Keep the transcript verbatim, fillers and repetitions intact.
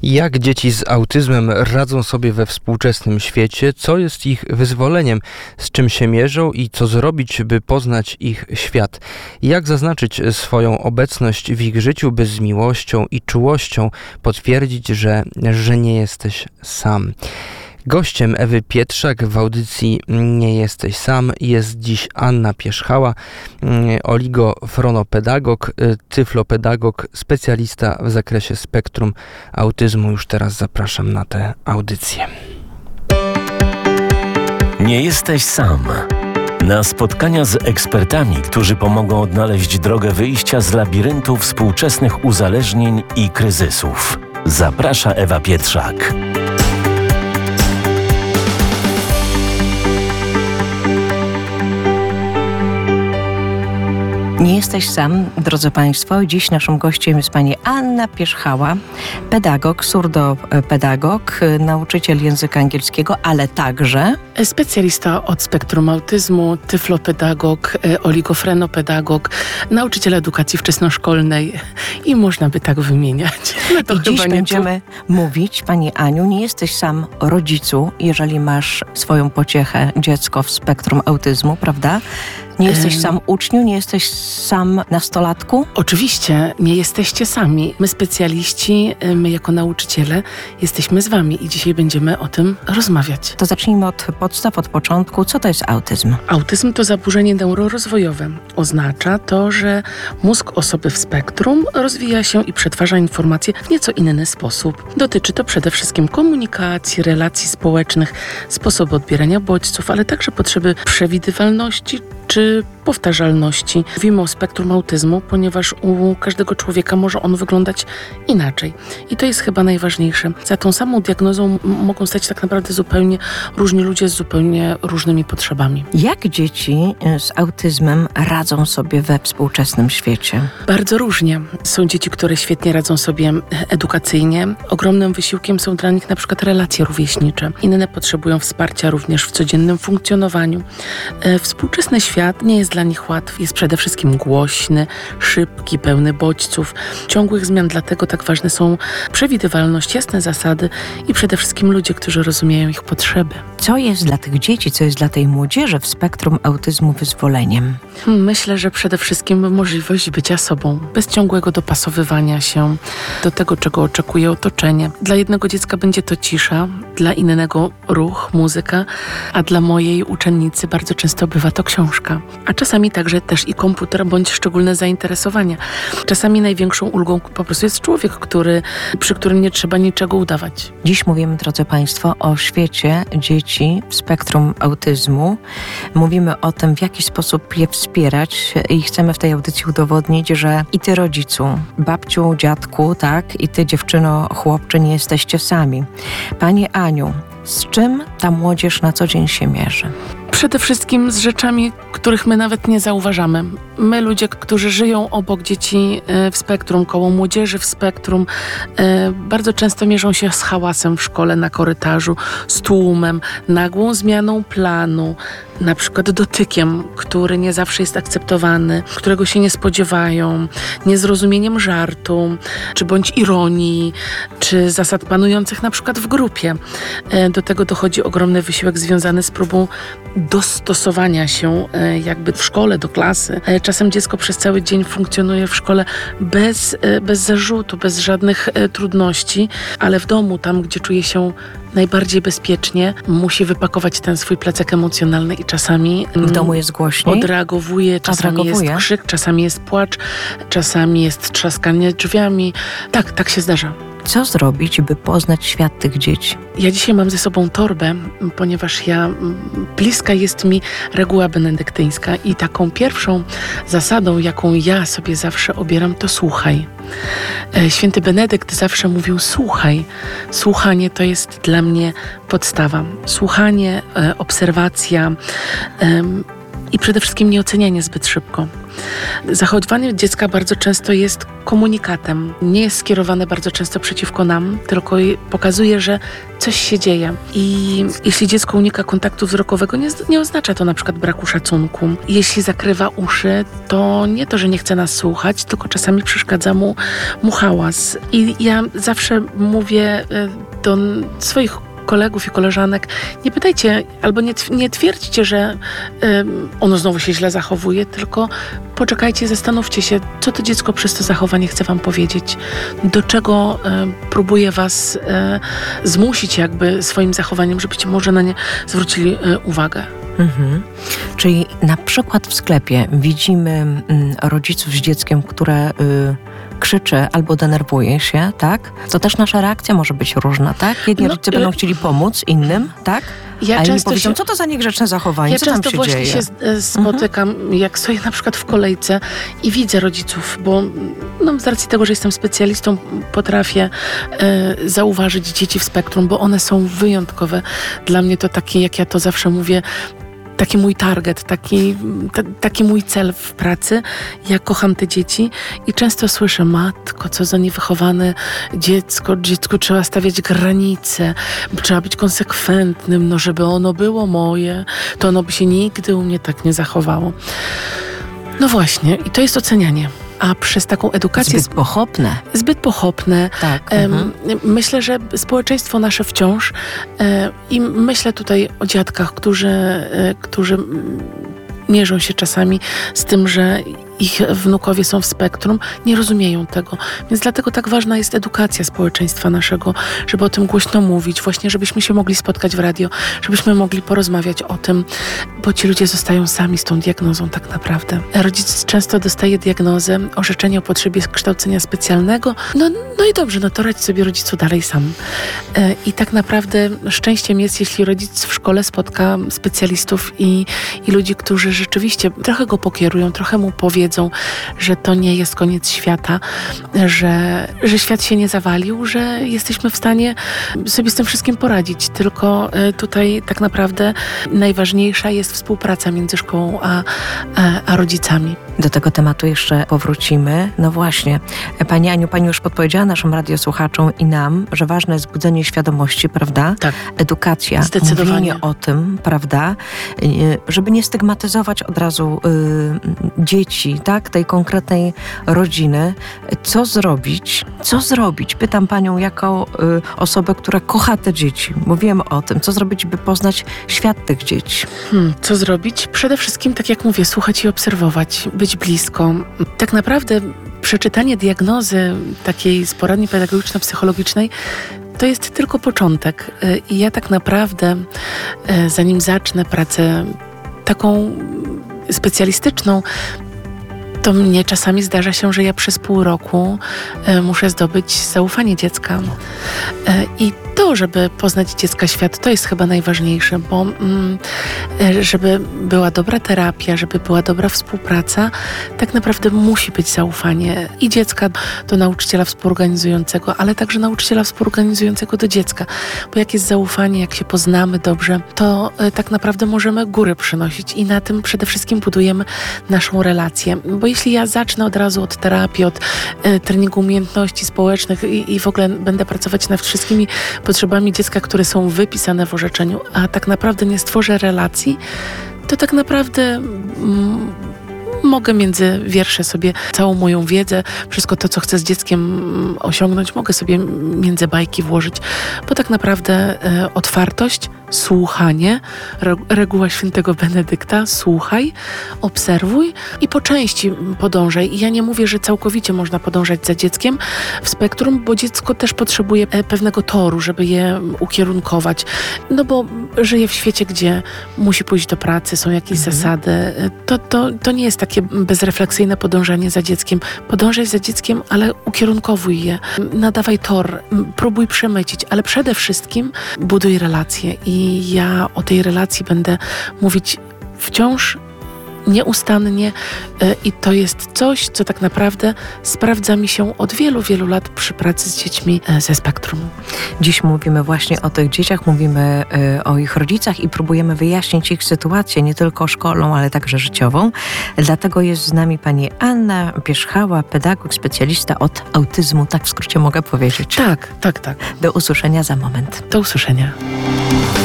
Jak dzieci z autyzmem radzą sobie we współczesnym świecie? Co jest ich wyzwoleniem? Z czym się mierzą i co zrobić, by poznać ich świat? Jak zaznaczyć swoją obecność w ich życiu, by z miłością i czułością potwierdzić, że, że nie jesteś sam? Gościem Ewy Pietrzak w audycji Nie jesteś sam jest dziś Anna Pierzchała, oligofrenopedagog, tyflopedagog, specjalista w zakresie spektrum autyzmu. Już teraz zapraszam na tę audycję. Nie jesteś sam. Na spotkania z ekspertami, którzy pomogą odnaleźć drogę wyjścia z labiryntu współczesnych uzależnień i kryzysów. Zaprasza Ewa Pietrzak. Nie jesteś sam, drodzy Państwo. Dziś naszym gościem jest pani Anna Pierzchała, pedagog, surdopedagog, nauczyciel języka angielskiego, ale także specjalista od spektrum autyzmu, tyflopedagog, oligofrenopedagog, nauczyciel edukacji wczesnoszkolnej i można by tak wymieniać. No to I dziś będziemy tu... mówić, pani Aniu, nie jesteś sam rodzicu, jeżeli masz swoją pociechę dziecko w spektrum autyzmu, prawda? Nie jesteś sam uczniu, nie jesteś sam nastolatku? Oczywiście, nie jesteście sami. My specjaliści, my jako nauczyciele jesteśmy z wami i dzisiaj będziemy o tym rozmawiać. To zacznijmy od podstaw, od początku. Co to jest autyzm? Autyzm to zaburzenie neurorozwojowe. Oznacza to, że mózg osoby w spektrum rozwija się i przetwarza informacje w nieco inny sposób. Dotyczy to przede wszystkim komunikacji, relacji społecznych, sposobu odbierania bodźców, ale także potrzeby przewidywalności czy powtarzalności. Mówimy o spektrum autyzmu, ponieważ u każdego człowieka może on wyglądać inaczej. I to jest chyba najważniejsze. Za tą samą diagnozą m- mogą stać tak naprawdę zupełnie różni ludzie z zupełnie różnymi potrzebami. Jak dzieci z autyzmem radzą sobie we współczesnym świecie? Bardzo różnie. Są dzieci, które świetnie radzą sobie edukacyjnie. Ogromnym wysiłkiem są dla nich na przykład relacje rówieśnicze. Inne potrzebują wsparcia również w codziennym funkcjonowaniu. E, współczesny świat nie jest dla nich łatwy. Jest przede wszystkim głośny, szybki, pełny bodźców, ciągłych zmian. Dlatego tak ważne są przewidywalność, jasne zasady i przede wszystkim ludzie, którzy rozumieją ich potrzeby. Co jest dla tych dzieci, co jest dla tej młodzieży w spektrum autyzmu wyzwoleniem? Myślę, że przede wszystkim możliwość bycia sobą, bez ciągłego dopasowywania się do tego, czego oczekuje otoczenie. Dla jednego dziecka będzie to cisza, dla innego ruch, muzyka, a dla mojej uczennicy bardzo często bywa to książka. A czasami także też i komputer bądź szczególne zainteresowania. Czasami największą ulgą po prostu jest człowiek, który, przy którym nie trzeba niczego udawać. Dziś mówimy, drodzy Państwo, o świecie dzieci w spektrum autyzmu. Mówimy o tym, w jaki sposób je wspierać i chcemy w tej audycji udowodnić, że i ty rodzicu, babciu, dziadku, tak, i ty dziewczyno, chłopcze, nie jesteście sami. Pani Aniu, z czym ta młodzież na co dzień się mierzy? Przede wszystkim z rzeczami, których my nawet nie zauważamy. My, ludzie, którzy żyją obok dzieci w spektrum, koło młodzieży w spektrum, bardzo często mierzą się z hałasem w szkole, na korytarzu, z tłumem, nagłą zmianą planu, na przykład dotykiem, który nie zawsze jest akceptowany, którego się nie spodziewają, niezrozumieniem żartu, czy bądź ironii, czy zasad panujących na przykład w grupie. Do tego dochodzi ogromny wysiłek związany z próbą dostosowania się jakby w szkole do klasy. Czasem dziecko przez cały dzień funkcjonuje w szkole bez, bez zarzutu, bez żadnych trudności, ale w domu, tam gdzie czuje się najbardziej bezpiecznie, musi wypakować ten swój plecak emocjonalny i czasami w domu jest głośniej? Odreagowuje, czasami Odreagowuje. jest krzyk, czasami jest płacz, czasami jest trzaskanie drzwiami. Tak, tak się zdarza. Co zrobić, by poznać świat tych dzieci? Ja dzisiaj mam ze sobą torbę, ponieważ ja, bliska jest mi reguła benedyktyńska i taką pierwszą zasadą, jaką ja sobie zawsze obieram, to słuchaj. Święty Benedykt zawsze mówił słuchaj. Słuchanie to jest dla mnie podstawa. Słuchanie, obserwacja i przede wszystkim nieocenianie zbyt szybko. Zachowanie dziecka bardzo często jest komunikatem. Nie jest skierowane bardzo często przeciwko nam, tylko pokazuje, że coś się dzieje. I jeśli dziecko unika kontaktu wzrokowego, nie, nie oznacza to na przykład braku szacunku. Jeśli zakrywa uszy, to nie to, że nie chce nas słuchać, tylko czasami przeszkadza mu, mu hałas. I ja zawsze mówię do swoich kolegów i koleżanek, nie pytajcie albo nie, nie twierdźcie, że y, ono znowu się źle zachowuje, tylko poczekajcie, zastanówcie się, co to dziecko przez to zachowanie chce wam powiedzieć, do czego y, próbuje was y, zmusić jakby swoim zachowaniem, żebyście może na nie zwrócili y, uwagę. Mhm. Czyli na przykład w sklepie widzimy mm, rodziców z dzieckiem, które y, krzyczy albo denerwuje się, tak? To też nasza reakcja może być różna, tak? Jedni No, rodzice y- będą chcieli pomóc innym, tak? Ja A inni często powiedzą, się- co to za niegrzeczne zachowanie, Ja co tam często się właśnie dzieje? się z- spotykam, jak stoję na przykład w kolejce i widzę rodziców, bo no, z racji tego, że jestem specjalistą, potrafię e, zauważyć dzieci w spektrum, bo one są wyjątkowe. Dla mnie to takie, jak ja to zawsze mówię, taki mój target, taki, t- taki mój cel w pracy. Ja kocham te dzieci i często słyszę, matko, co za niewychowane dziecko, dziecku trzeba stawiać granice, trzeba być konsekwentnym, no żeby ono było moje, to ono by się nigdy u mnie tak nie zachowało. No właśnie, i to jest ocenianie. A przez taką edukację Zbyt pochopne. zbyt pochopne. Tak. Em, mhm. Myślę, że społeczeństwo nasze wciąż e, i myślę tutaj o dziadkach, którzy, e, którzy mm, mierzą się czasami z tym, że ich wnukowie są w spektrum, nie rozumieją tego. Więc dlatego tak ważna jest edukacja społeczeństwa naszego, żeby o tym głośno mówić, właśnie żebyśmy się mogli spotkać w radio, żebyśmy mogli porozmawiać o tym, bo ci ludzie zostają sami z tą diagnozą tak naprawdę. Rodzic często dostaje diagnozę, orzeczenie o potrzebie kształcenia specjalnego. No, no i dobrze, no to radź sobie rodzicu dalej sam. E, I tak naprawdę szczęściem jest, jeśli rodzic w szkole spotka specjalistów i, i ludzi, którzy rzeczywiście trochę go pokierują, trochę mu powiedzą, że to nie jest koniec świata, że, że świat się nie zawalił, że jesteśmy w stanie sobie z tym wszystkim poradzić. Tylko y, tutaj tak naprawdę najważniejsza jest współpraca między szkołą a, a, a rodzicami. Do tego tematu jeszcze powrócimy. No właśnie, Pani Aniu, Pani już podpowiedziała naszym radiosłuchaczom i nam, że ważne jest budzenie świadomości, prawda? Tak. Edukacja, Zdecydowanie. mówienie o tym, prawda? Y, Żeby nie stygmatyzować od razu y, dzieci, tak? Tej konkretnej rodziny. Co zrobić? Co zrobić? Pytam Panią jako y, osobę, która kocha te dzieci. Mówimy o tym. Co zrobić, by poznać świat tych dzieci? Hmm, co zrobić? Przede wszystkim, tak jak mówię, słuchać i obserwować, być blisko. Tak naprawdę przeczytanie diagnozy takiej z poradni pedagogiczno-psychologicznej to jest tylko początek. I ja tak naprawdę, zanim zacznę pracę taką specjalistyczną, to mnie czasami zdarza się, że ja przez pół roku e, muszę zdobyć zaufanie dziecka. E, I to, żeby poznać dziecka świat, to jest chyba najważniejsze, bo mm, e, żeby była dobra terapia, żeby była dobra współpraca, tak naprawdę musi być zaufanie i dziecka do nauczyciela współorganizującego, ale także nauczyciela współorganizującego do dziecka. Bo jak jest zaufanie, jak się poznamy dobrze, to e, tak naprawdę możemy góry przynosić i na tym przede wszystkim budujemy naszą relację. Bo jeśli ja zacznę od razu od terapii, od e, treningu umiejętności społecznych i, i w ogóle będę pracować nad wszystkimi potrzebami dziecka, które są wypisane w orzeczeniu, a tak naprawdę nie stworzę relacji, to tak naprawdę mm, mogę między wiersze sobie całą moją wiedzę, wszystko to, co chcę z dzieckiem osiągnąć, mogę sobie między bajki włożyć, bo tak naprawdę e, otwartość, słuchanie, re, reguła świętego Benedykta, słuchaj, obserwuj i po części podążaj. I ja nie mówię, że całkowicie można podążać za dzieckiem w spektrum, bo dziecko też potrzebuje e, pewnego toru, żeby je ukierunkować, no bo żyje w świecie, gdzie musi pójść do pracy, są jakieś mhm. zasady. To, to, to nie jest takie bezrefleksyjne podążanie za dzieckiem. Podążaj za dzieckiem, ale ukierunkowuj je. Nadawaj tor, próbuj przemycić, ale przede wszystkim buduj relacje. I ja o tej relacji będę mówić wciąż nieustannie i to jest coś, co tak naprawdę sprawdza mi się od wielu, wielu lat przy pracy z dziećmi ze spektrum. Dziś mówimy właśnie o tych dzieciach, mówimy o ich rodzicach i próbujemy wyjaśnić ich sytuację, nie tylko szkolną, ale także życiową. Dlatego jest z nami pani Anna Pierzchała, pedagog, specjalista od autyzmu, tak w skrócie mogę powiedzieć. Tak, tak, tak. Do usłyszenia za moment. Do usłyszenia.